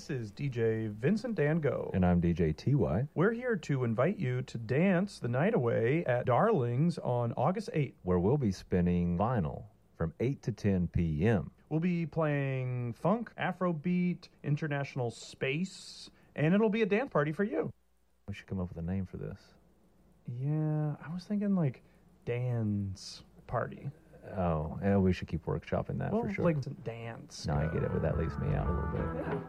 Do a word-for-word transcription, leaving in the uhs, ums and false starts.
This is D J Vincent Dan Go. And I'm D J T Y. We're here to invite you to dance the night away at Darlings on August eighth. Where we'll be spinning vinyl from eight to ten p.m. We'll be playing funk, Afrobeat, international space, and it'll be a dance party for you. We should come up with a name for this. Yeah, I was thinking like Dan's party. Oh, yeah, we should keep workshopping that well, for sure. like dance. No, I get it, but that leaves me out a little bit. Yeah.